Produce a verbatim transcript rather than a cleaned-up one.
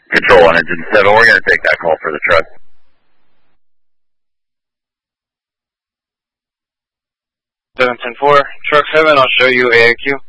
Control on engine seven, we're going to take that call for the truck. seven ten four, truck seven, I'll show you A I Q.